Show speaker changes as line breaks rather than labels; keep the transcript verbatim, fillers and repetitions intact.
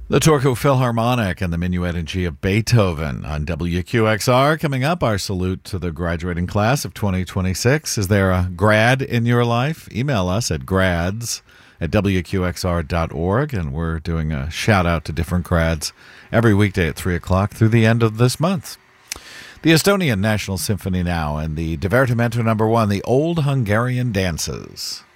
The Turku Philharmonic and the Minuet in G of Beethoven on W Q X R. Coming up, our salute to the graduating class of twenty twenty-six. Is there a grad in your life? Email us at grads at W Q X R dot org, and we're doing a shout-out to different grads every weekday at three o'clock through the end of this month. The Estonian National Symphony now, and the Divertimento number one, the Old Hungarian Dances.